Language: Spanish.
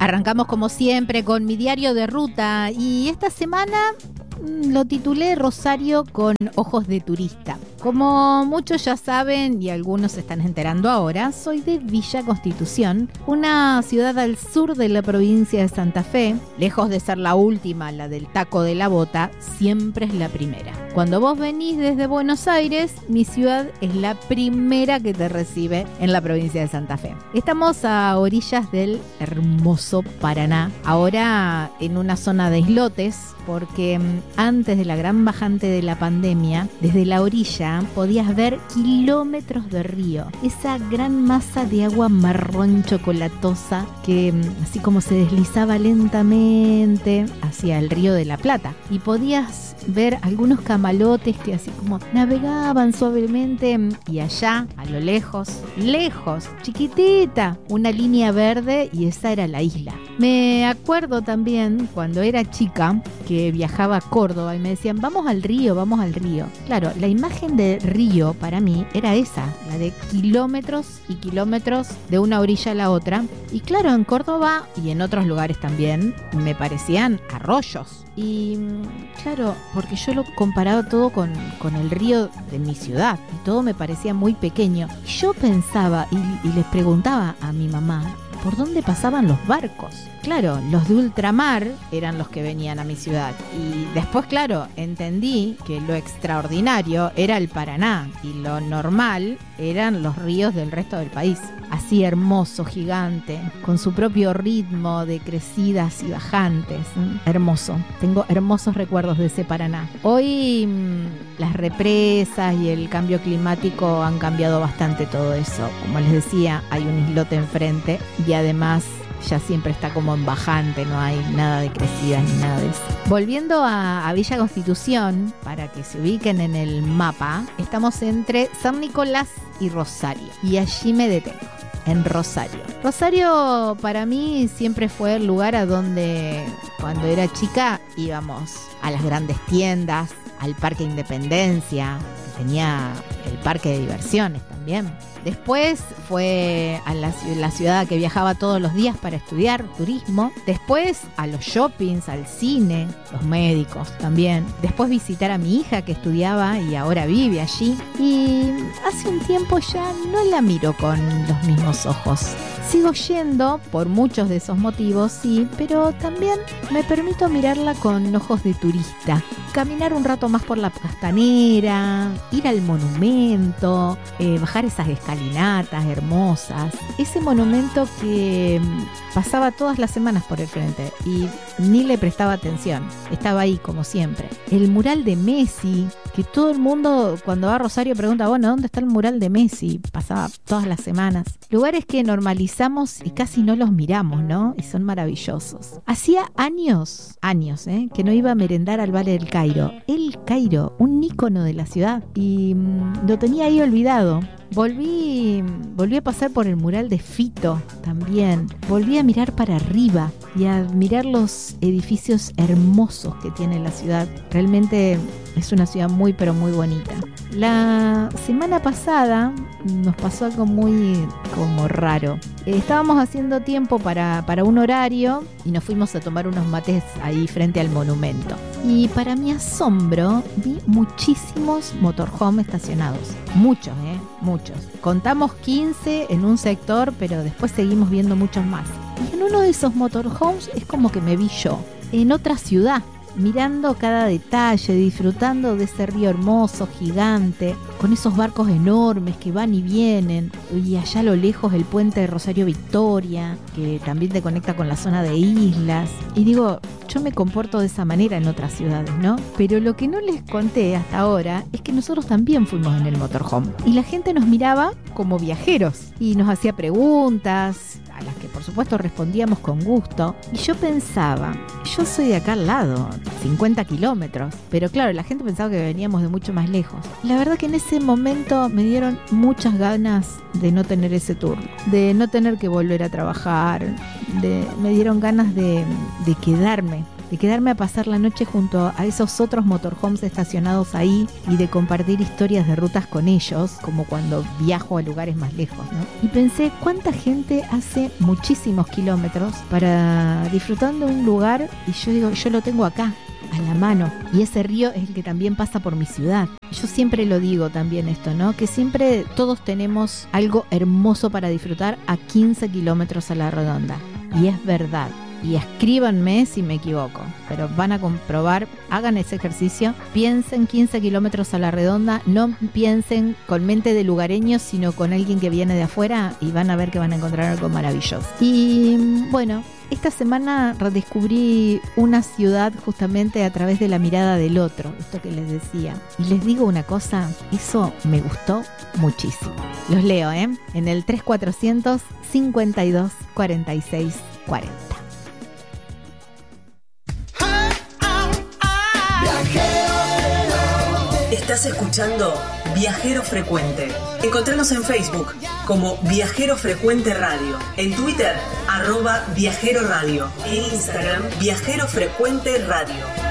Arrancamos como siempre con mi diario de ruta y esta semana lo titulé Rosario con ojos de turista. Como muchos ya saben y algunos se están enterando ahora, soy de Villa Constitución, una ciudad al sur de la provincia de Santa Fe. Lejos de ser la última, la del taco de la bota, siempre es la primera. Cuando vos venís desde Buenos Aires, mi ciudad es la primera que te recibe en la provincia de Santa Fe. Estamos a orillas del hermoso Paraná, ahora en una zona de islotes, porque antes de la gran bajante de la pandemia, desde la orilla podías ver kilómetros de río. Esa gran masa de agua marrón chocolatosa que así como se deslizaba lentamente hacia el río de la Plata. Y podías ver algunos camalotes que así como navegaban suavemente y allá, a lo lejos, chiquitita, una línea verde y esa era la isla. Me acuerdo también cuando era chica que viajaba a Córdoba y me decían vamos al río. Claro, la imagen de río para mí era esa, la de kilómetros y kilómetros de una orilla a la otra. Y claro, en Córdoba y en otros lugares también me parecían arroyos. Y claro, porque yo lo comparaba todo con el río de mi ciudad y todo me parecía muy pequeño. Y yo pensaba y les preguntaba a mi mamá por dónde pasaban los barcos. Claro, los de ultramar eran los que venían a mi ciudad. Y después, claro, entendí que lo extraordinario era el Paraná y lo normal eran los ríos del resto del país. Así hermoso, gigante, con su propio ritmo de crecidas y bajantes. Hermoso. Tengo hermosos recuerdos de ese Paraná. Hoy las represas y el cambio climático han cambiado bastante todo eso. Como les decía, hay un islote enfrente y además ya siempre está como en bajante, no hay nada de crecidas ni nada de eso. Volviendo a Villa Constitución, para que se ubiquen en el mapa, estamos entre San Nicolás y Rosario. Y allí me detengo, en Rosario. Rosario para mí siempre fue el lugar a donde cuando era chica íbamos a las grandes tiendas, al Parque Independencia, que tenía el parque de diversiones también. Después fue a la ciudad que viajaba todos los días para estudiar turismo. Después a los shoppings, al cine, los médicos también. Después visitar a mi hija que estudiaba y ahora vive allí. Y hace un tiempo ya no la miro con los mismos ojos. Sigo yendo por muchos de esos motivos, sí, pero también me permito mirarla con ojos de turista. Caminar un rato más por la Costanera, ir al monumento, bajar esas escalinatas hermosas. Ese monumento que pasaba todas las semanas por el frente y ni le prestaba atención. Estaba ahí como siempre. El mural de Messi, que todo el mundo cuando va a Rosario pregunta, bueno, ¿dónde está el mural de Messi? Pasaba todas las semanas. Lugares que normalizamos y casi no los miramos, ¿no? Y son maravillosos. Hacía años, que no iba a merendar al Valle del Cairo. El Cairo, un ícono de la ciudad. Y lo tenía ahí olvidado. Volví a pasar por el mural de Fito también. Volví a mirar para arriba y a mirar los edificios hermosos que tiene la ciudad. Realmente es una ciudad muy pero muy bonita. La semana pasada nos pasó algo muy como raro. Estábamos haciendo tiempo para un horario y nos fuimos a tomar unos mates ahí frente al monumento. Y para mi asombro vi muchísimos motorhome estacionados. Muchos. Contamos 15 en un sector, pero después seguimos viendo muchos más. Y en uno de esos motorhomes es como que me vi yo, en otra ciudad, mirando cada detalle, disfrutando de ese río hermoso, gigante, con esos barcos enormes que van y vienen, y allá a lo lejos el puente de Rosario Victoria, que también te conecta con la zona de islas. Y digo, yo me comporto de esa manera en otras ciudades, ¿no? Pero lo que no les conté hasta ahora es que nosotros también fuimos en el motorhome. Y la gente nos miraba como viajeros y nos hacía preguntas, a las que por supuesto respondíamos con gusto. Y yo pensaba, yo soy de acá al lado, 50 kilómetros, pero claro, la gente pensaba que veníamos de mucho más lejos. La verdad que en ese momento me dieron muchas ganas de no tener ese turno, de no tener que volver a trabajar, me dieron ganas de quedarme de quedarme a pasar la noche junto a esos otros motorhomes estacionados ahí y de compartir historias de rutas con ellos, como cuando viajo a lugares más lejos, ¿no? Y pensé, ¿cuánta gente hace muchísimos kilómetros para disfrutar de un lugar? Y yo digo, yo lo tengo acá, a la mano, y ese río es el que también pasa por mi ciudad. Yo siempre lo digo también esto, ¿no? Que siempre todos tenemos algo hermoso para disfrutar a 15 kilómetros a la redonda, y es verdad. Y escríbanme si me equivoco, pero van a comprobar, hagan ese ejercicio, piensen 15 kilómetros a la redonda, no piensen con mente de lugareños, sino con alguien que viene de afuera, y van a ver que van a encontrar algo maravilloso. Y bueno, esta semana redescubrí una ciudad justamente a través de la mirada del otro, esto que les decía. Y les digo una cosa, eso me gustó muchísimo. Los leo, en el 3400 52 46 40. Estás escuchando Viajero Frecuente. Encontranos en Facebook como Viajero Frecuente Radio, en Twitter @Viajero Radio, en Instagram Viajero Frecuente Radio.